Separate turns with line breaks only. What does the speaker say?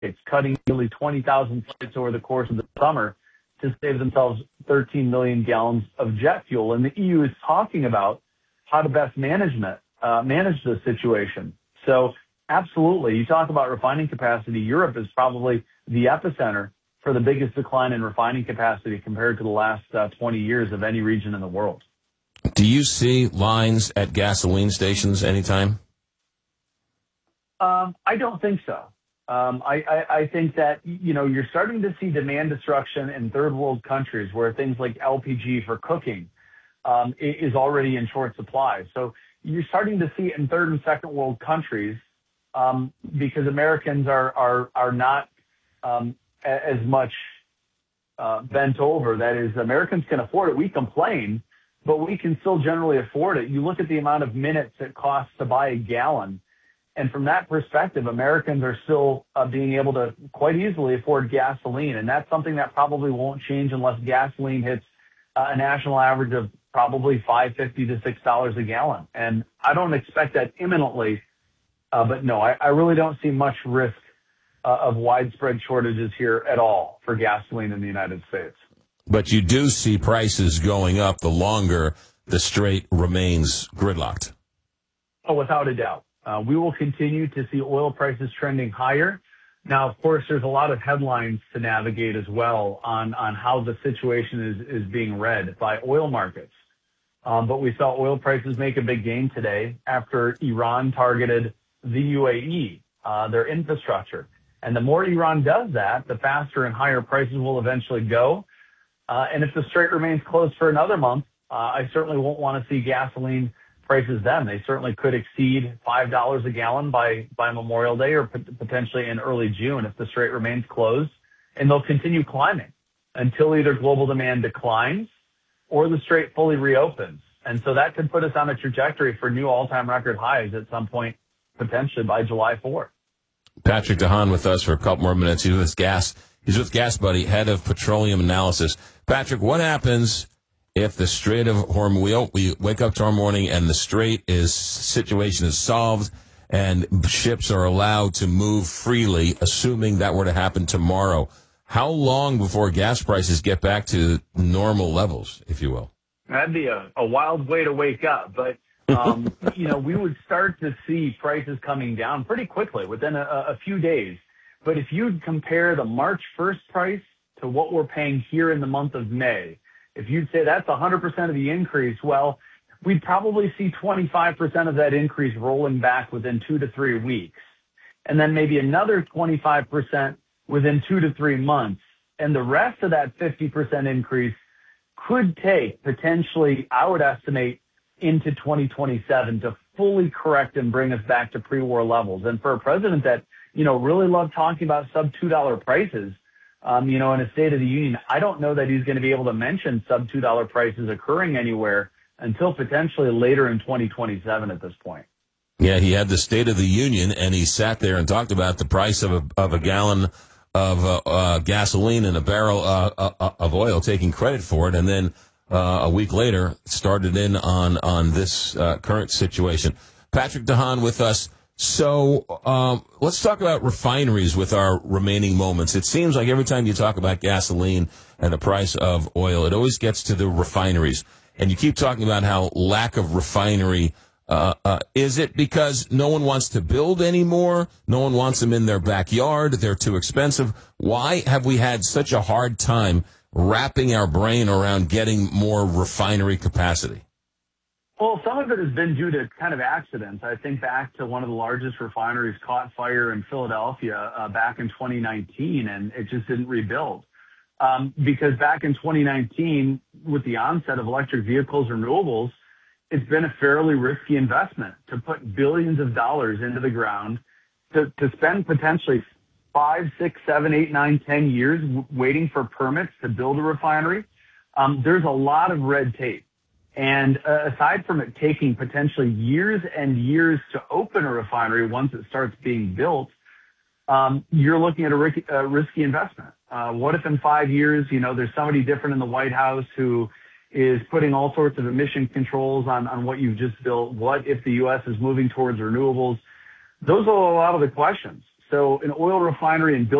States, cutting nearly 20,000 flights over the course of the summer to save themselves 13 million gallons of jet fuel. And the EU is talking about how to best manage the situation. So absolutely, you talk about refining capacity. Europe is probably the epicenter for the biggest decline in refining capacity compared to the last 20 years of any region in the world.
Do you see lines at gasoline stations anytime?
I don't think so. I think that, you're starting to see demand destruction in third world countries where things like LPG for cooking is already in short supply. So you're starting to see it in third and second world countries because Americans are not as much bent over. That is, Americans can afford it. We complain, but we can still generally afford it. You look at the amount of minutes it costs to buy a gallon, and from that perspective, Americans are still being able to quite easily afford gasoline, and that's something that probably won't change unless gasoline hits a national average of probably $5.50 to $6 a gallon. And I don't expect that imminently, but no, I really don't see much risk of widespread shortages here at all for gasoline in the United States.
But you do see prices going up the longer the strait remains gridlocked.
Oh, without a doubt. We will continue to see oil prices trending higher. Now, of course, there's a lot of headlines to navigate as well on how the situation is being read by oil markets. But we saw oil prices make a big gain today after Iran targeted the UAE, their infrastructure. And the more Iran does that, the faster and higher prices will eventually go. And if the strait remains closed for another month, I certainly won't want to see gasoline prices then. They certainly could exceed $5 a gallon by Memorial Day or potentially in early June if the strait remains closed. And they'll continue climbing until either global demand declines or the strait fully reopens. And so that could put us on a trajectory for new all-time record highs at some point, potentially by July 4th.
Patrick DeHaan with us for a couple more minutes. He's with GasBuddy, head of petroleum analysis. Patrick, what happens if the Strait of Hormuz, we wake up tomorrow morning and the strait situation is solved and ships are allowed to move freely, assuming that were to happen tomorrow? How long before gas prices get back to normal levels, if you will?
That'd be a wild way to wake up, but we would start to see prices coming down pretty quickly within a few days. But if you compare the March 1st price to what we're paying here in the month of May, if you'd say that's 100% of the increase, well, we'd probably see 25% of that increase rolling back within 2 to 3 weeks. And then maybe another 25% within 2 to 3 months. And the rest of that 50% increase could take potentially, I would estimate, into 2027 to fully correct and bring us back to pre-war levels. And for a president that, really loved talking about sub $2 prices, in a State of the Union, I don't know that he's going to be able to mention sub $2 prices occurring anywhere until potentially later in 2027 at this point.
Yeah, he had the State of the Union, and he sat there and talked about the price of a gallon of gasoline and a barrel of oil, taking credit for it, and then a week later started in on this current situation. Patrick DeHaan with us. So let's talk about refineries with our remaining moments. It seems like every time you talk about gasoline and the price of oil, it always gets to the refineries. And you keep talking about how lack of refinery, is it because no one wants to build anymore? No one wants them in their backyard. They're too expensive. Why have we had such a hard time wrapping our brain around getting more refinery capacity?
Well, some of it has been due to kind of accidents. I think back to one of the largest refineries caught fire in Philadelphia back in 2019, and it just didn't rebuild. Because back in 2019, with the onset of electric vehicles, renewables, it's been a fairly risky investment to put billions of dollars into the ground to spend potentially 5, 6, 7, 8, 9, 10 years waiting for permits to build a refinery. There's a lot of red tape. And aside from it taking potentially years and years to open a refinery once it starts being built, you're looking at a risky investment. What if in 5 years, there's somebody different in the White House who is putting all sorts of emission controls on what you've just built? What if the U.S. is moving towards renewables? Those are a lot of the questions. So an oil refinery in